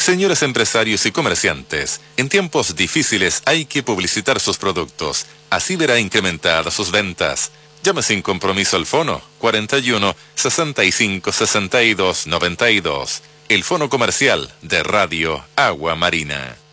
Señores empresarios y comerciantes, en tiempos difíciles hay que publicitar sus productos. Así verá incrementadas sus ventas. Llame sin compromiso al fono 41 65 62 92. El fono comercial de Radio Agua Marina.